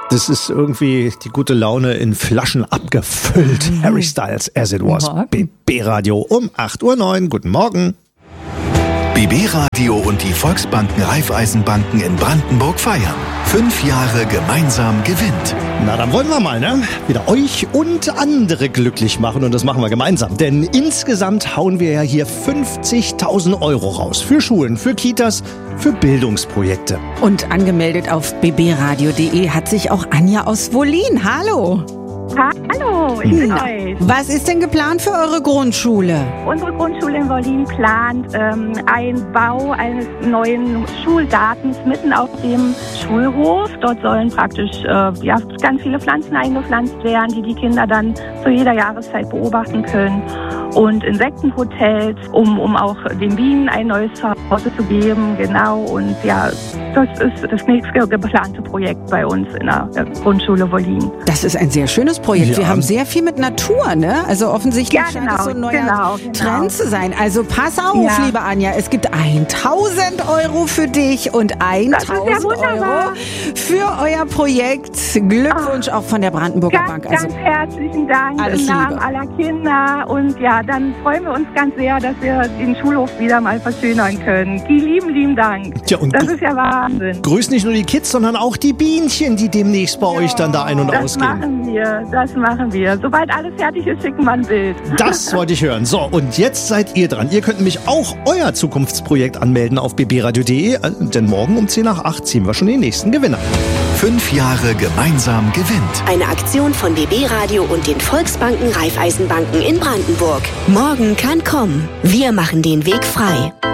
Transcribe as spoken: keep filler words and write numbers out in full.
Das ist irgendwie die gute Laune in Flaschen abgefüllt. Mhm. Harry Styles, As It Was. B B-Radio um acht Uhr neun. Guten Morgen. B B-Radio und die Volksbanken Raiffeisenbanken in Brandenburg feiern. Fünf Jahre gemeinsam gewinnt. Na, dann wollen wir mal, ne? Wieder euch und andere glücklich machen. Und das machen wir gemeinsam. Denn insgesamt hauen wir ja hier fünfzigtausend Euro raus. Für Schulen, für Kitas, für Bildungsprojekte. Und angemeldet auf b b radio punkt d e hat sich auch Anja aus Wollin. Hallo. Hallo, ich bin euch. Was ist denn geplant für eure Grundschule? Unsere Grundschule in Wollin plant ähm, einen Bau eines neuen Schulgartens mitten auf dem Schulhof. Dort sollen praktisch äh, ja, ganz viele Pflanzen eingepflanzt werden, die die Kinder dann zu jeder Jahreszeit beobachten können. Und Insektenhotels, um, um auch den Bienen ein neues Zuhause zu geben. Genau, und ja, das ist das nächste geplante Projekt bei uns in der Grundschule Wollin. Das ist ein sehr schönes Projekt. Ja. Wir haben sehr viel mit Natur, ne? Also offensichtlich ja, genau, scheint es so ein neuer genau, genau. Trend zu sein. Also pass auf, ja. liebe Anja, es gibt tausend Euro für dich und tausend Euro für euer Projekt. Glückwunsch oh. auch von der Brandenburger ganz, Bank. Also ganz herzlichen Dank alles im Namen Liebe. aller Kinder. Und ja, dann freuen wir uns ganz sehr, dass wir den Schulhof wieder mal verschönern können. Die lieben, lieben Dank. Tja, und das ist ja Wahnsinn. Grüß nicht nur die Kids, sondern auch die Bienchen, die demnächst bei ja, euch dann da ein- und das ausgehen. Das machen wir, das machen wir. Sobald alles fertig ist, schicken wir ein Bild. Das wollte ich hören. So, und jetzt seid ihr dran. Ihr könnt nämlich auch euer Zukunftsprojekt anmelden auf b b radio punkt d e, denn morgen um zehn nach acht ziehen wir schon den nächsten Gewinner. Fünf Jahre gemeinsam gewinnt. Eine Aktion von B B-Radio und den Volksbanken Raiffeisenbanken in Brandenburg. Morgen kann kommen. Wir machen den Weg frei.